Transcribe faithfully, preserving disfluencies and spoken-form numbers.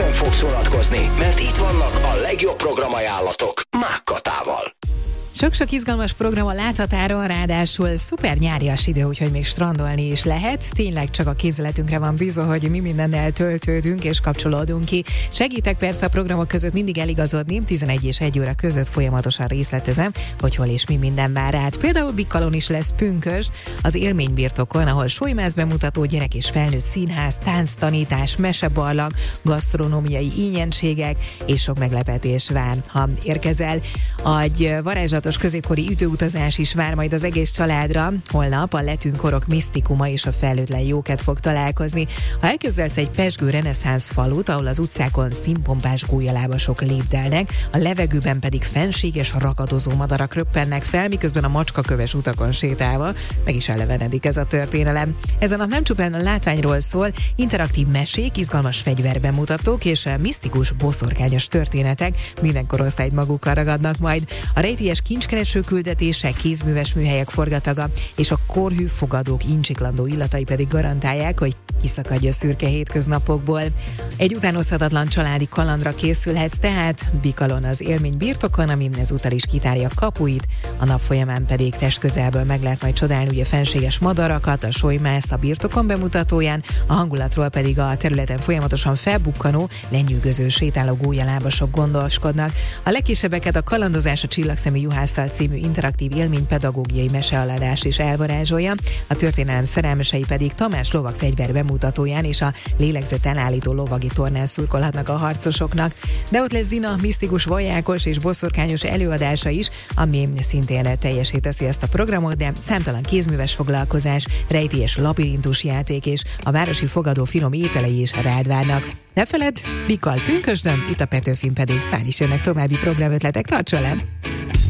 szívesen fogsz unatkozni, mert itt vannak a legjobb programajánlatok Mák Katával. Sok-sok izgalmas program a láthatáron, ráadásul szuper nyárias idő, úgyhogy még strandolni is lehet. Tényleg csak a képzeletünkre van bízva, hogy mi mindennel töltődünk és kapcsolódunk ki. Segítek persze a programok között mindig eligazodni, tizenegy és egy óra között folyamatosan részletezem, hogy hol és mi minden vár át. Például Bikkalon is lesz pünkösd, az élménybirtokon, ahol solymász bemutató, gyerek és felnőtt színház, tánctanítás, mesebarlang, gasztronómiai ínyentségek és sok meglepetés vár, ha érkezel. Egy varázslatos középkori ütőutazás is vár majd az egész családra. Holnap a letűnt korok misztikuma és a felhőtlen jóket fog találkozni. Ha elképzelsz egy pezsgő reneszánsz falut, ahol az utcákon színpompás gólyalábasok lépdelnek, a levegőben pedig fenséges ragadozó madarak röppennek fel, miközben a macskaköves utakon sétálva meg is elevenedik ez a történelem. Ez a nap nem csupán a látványról szól, interaktív mesék, izgalmas fegyverbemutatók és misztikus, boszorkányos történetek minden korosztályt magukkal ragadnak majd. A rejtélyes kincskereső küldetések, kézműves műhelyek forgataga és a korhű fogadók incsiklandó illatai pedig garantálják, hogy kiszakadj a szürke hétköznapokból. Egy utánozhatatlan családi kalandra készülhetsz tehát Bikkalon az élmény birtokon, ami ezúttal is kitárja kapuit, a nap folyamán pedig testközelből meg lehet majd csodálni ugye fenséges madarakat, a solymász a birtokon bemutatóján, a hangulatról pedig a területen folyamatosan felbukkanó, lenyűgöző sétáló gólyalábasok gondoskodnak. A legkisebbeket a Kalandozás a Csillagszemű Juhásszal című interaktív élménypedagógiai mesealadás is elvarázsolja, a történelem szerelmesei pedig Tamás lovag fegyver bemutatóján és a lélegzet elállító lovagi tornán szurkolhatnak a harcosoknak. De ott lesz Zina misztikus, vajákos és boszorkányos előadása is, ami szintén teljesé teszi ezt a programot, de számtalan kézműves foglalkozás, rejtélyes labirintus játék és a városi fogadó finom ételei is rád várnak. Ne feledd, Bikkal pünkösdön, itt a Petőfin pedig már is jönnek további programötletek, tarts velem!